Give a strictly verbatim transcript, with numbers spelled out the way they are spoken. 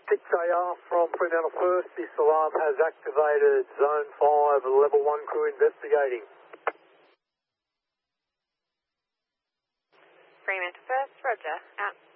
six A R from Fremantle First. This alarm has activated Zone five, Level one crew investigating. Fremantle First, roger, out.